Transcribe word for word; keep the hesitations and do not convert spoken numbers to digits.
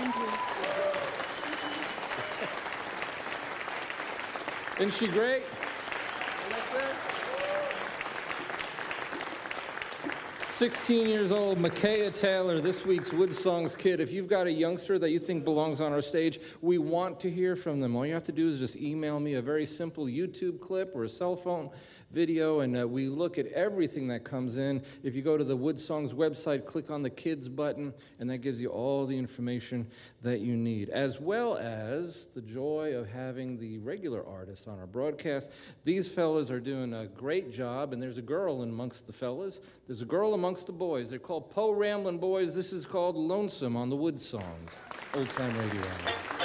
Thank you. Isn't she great? sixteen years old, Micaiah Taylor, this week's Wood Songs Kid. If you've got a youngster that you think belongs on our stage, we want to hear from them. All you have to do is just email me a very simple YouTube clip or a cell phone video, and uh, we look at everything that comes in. If you go to the Wood Songs website, click on the Kids button, and that gives you all the information that you need, as well as the joy of having the regular artists on our broadcast. These fellas are doing a great job, and there's a girl amongst the fellas. There's a girl amongst the boys. They're called Po Ramblin' Boys. This is called Lonesome on the Wood Songs, Old Time Radio.